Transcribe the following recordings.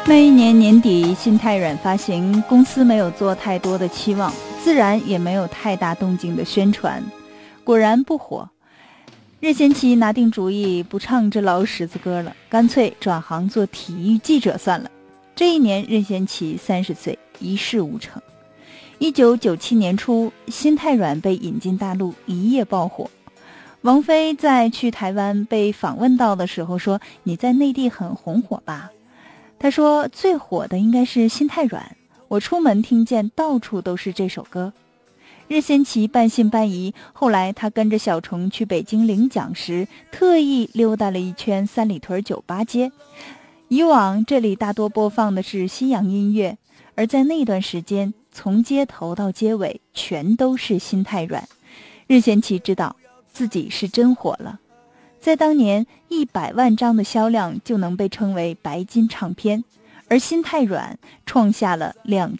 那一年年底，心太软发行，公司没有做太多的期望，自然也没有太大动静的宣传，果然不火。任贤齐拿定主意，不唱这老十字歌了，干脆转行做体育记者算了。这一年，任贤齐30岁，一事无成。1997年初，心太软被引进大陆，一夜爆火。王菲在去台湾被访问到的时候说：“你在内地很红火吧？”他说：“最火的应该是心太软，我出门听见到处都是这首歌。”任贤齐半信半疑，后来他跟着小虫去北京领奖时，特意溜达了一圈三里屯酒吧街。以往这里大多播放的是西洋音乐，而在那段时间，从街头到街尾全都是心太软。任贤齐知道自己是真火了，在当年100万张的销量就能被称为白金唱片，而心太软创下了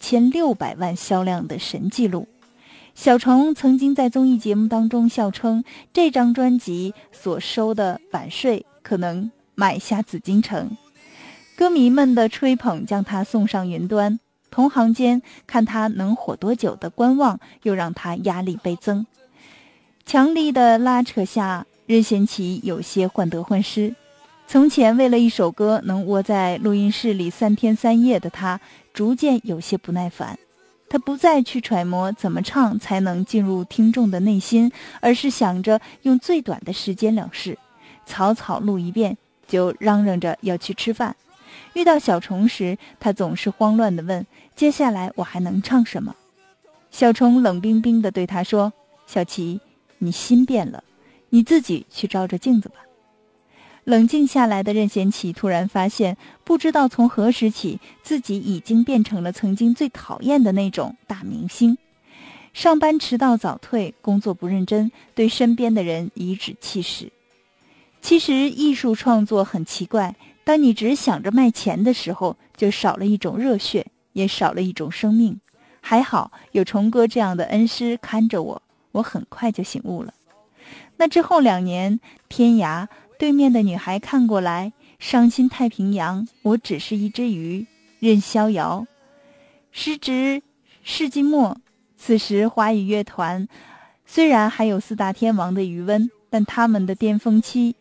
2600万销量的神纪录。小虫曾经在综艺节目当中笑称，这张专辑所收的版税可能买下紫禁城。歌迷们的吹捧将他送上云端，同行间看他能火多久的观望又让他压力倍增。强力的拉扯下，任贤齐有些患得患失。从前为了一首歌能窝在录音室里3天3夜的他，逐渐有些不耐烦。他不再去揣摩怎么唱才能进入听众的内心，而是想着用最短的时间了事，草草录一遍就嚷嚷着要去吃饭。遇到小虫时，他总是慌乱地问：“接下来我还能唱什么？”小虫冷冰冰地对他说：“小齐，你心变了，你自己去照着镜子吧。”冷静下来的任贤齐突然发现，不知道从何时起，自己已经变成了曾经最讨厌的那种大明星。上班迟到早退，工作不认真，对身边的人颐指气使。其实艺术创作很奇怪，当你只想着卖钱的时候，就少了一种热血，也少了一种生命。还好有虫哥这样的恩师看着我，我很快就醒悟了。那之后2年，天涯，对面的女孩看过来，伤心太平洋，我只是一只鱼，任逍遥。时值世纪末，此时华语乐团虽然还有4大天王的余温，但他们的巅峰期